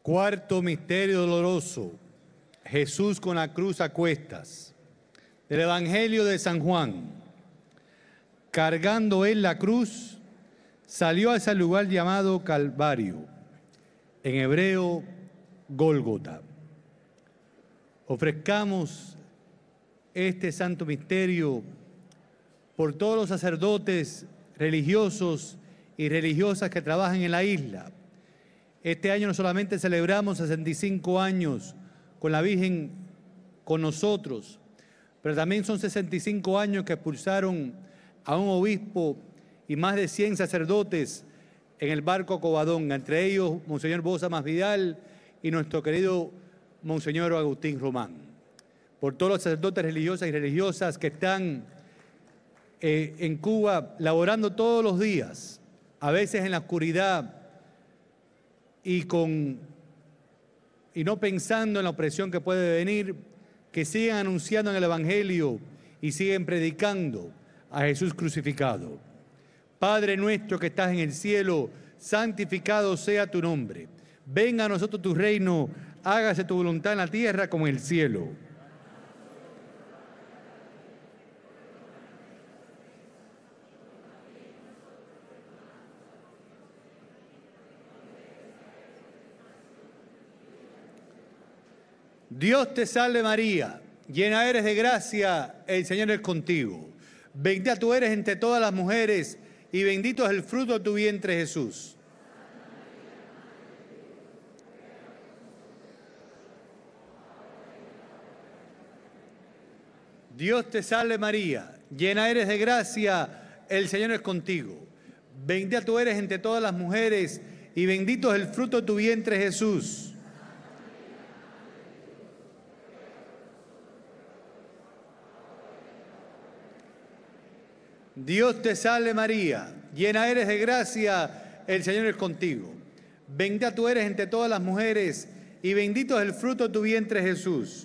Cuarto misterio doloroso. Jesús con la cruz a cuestas. Del Evangelio de San Juan. Cargando él la cruz, salió a ese lugar llamado Calvario, en hebreo Gólgota. Ofrezcamos este santo misterio por todos los sacerdotes religiosos y religiosas que trabajan en la isla. Este año no solamente celebramos 65 años con la Virgen con nosotros, pero también son 65 años que expulsaron a un obispo y más de 100 sacerdotes en el barco Covadonga, entre ellos Monseñor Bosa Masvidal y nuestro querido Monseñor Agustín Román. Por todos los sacerdotes religiosas y religiosas que están en Cuba laborando todos los días, a veces en la oscuridad y no pensando en la opresión que puede venir, que siguen anunciando en el Evangelio y siguen predicando a Jesús crucificado. Padre nuestro que estás en el cielo, santificado sea tu nombre. Venga a nosotros tu reino, hágase tu voluntad en la tierra como en el cielo. Dios te salve María, llena eres de gracia, el Señor es contigo. Bendita tú eres entre todas las mujeres y bendito es el fruto de tu vientre Jesús. Dios te salve María, llena eres de gracia, el Señor es contigo. Bendita tú eres entre todas las mujeres y bendito es el fruto de tu vientre Jesús. Dios te salve María, llena eres de gracia, el Señor es contigo. Bendita tú eres entre todas las mujeres y bendito es el fruto de tu vientre Jesús.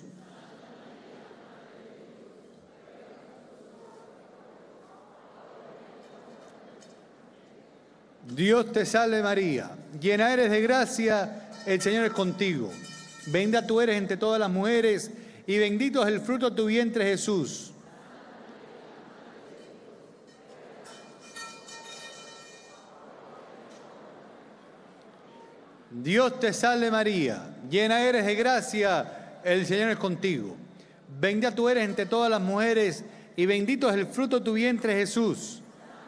Dios te salve María, llena eres de gracia, el Señor es contigo. Bendita tú eres entre todas las mujeres y bendito es el fruto de tu vientre Jesús. Dios te salve María, llena eres de gracia, el Señor es contigo. Bendita tú eres entre todas las mujeres y bendito es el fruto de tu vientre Jesús.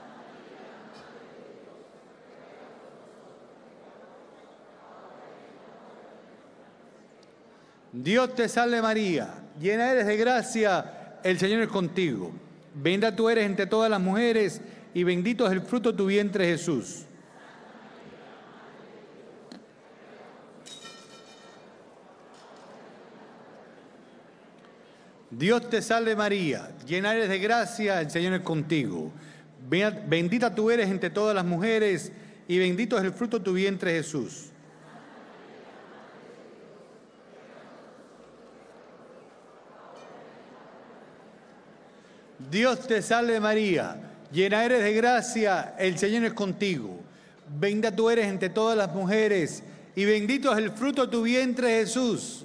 Dios te salve María, llena eres de gracia, el Señor es contigo. Bendita tú eres entre todas las mujeres y bendito es el fruto de tu vientre Jesús. Dios te salve María, llena eres de gracia, el Señor es contigo. Bendita tú eres entre todas las mujeres y bendito es el fruto de tu vientre Jesús. Dios te salve María, llena eres de gracia, el Señor es contigo. Bendita tú eres entre todas las mujeres y bendito es el fruto de tu vientre Jesús.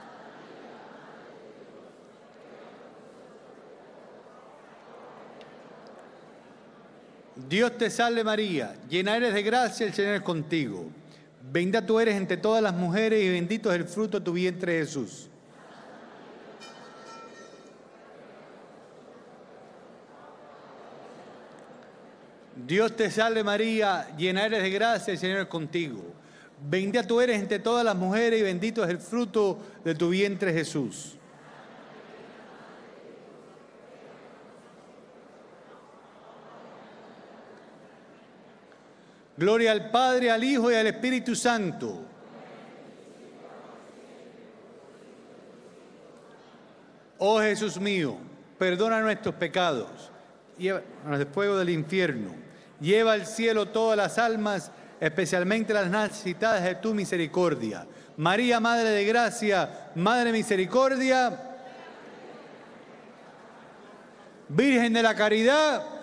Dios te salve María, llena eres de gracia, el Señor es contigo. Bendita tú eres entre todas las mujeres y bendito es el fruto de tu vientre Jesús. Dios te salve María, llena eres de gracia, el Señor es contigo. Bendita tú eres entre todas las mujeres y bendito es el fruto de tu vientre Jesús. Gloria al Padre, al Hijo y al Espíritu Santo. Oh Jesús mío, perdona nuestros pecados, llévanos del fuego del infierno, lleva al cielo todas las almas, especialmente las necesitadas de tu misericordia. María, Madre de Gracia, Madre de Misericordia, Virgen de la Caridad,